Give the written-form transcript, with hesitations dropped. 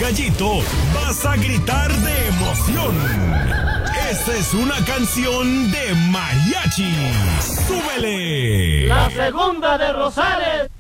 Gallito, vas a gritar de emoción. Esta es una canción de mariachi. ¡Súbele! La segunda de Rosales.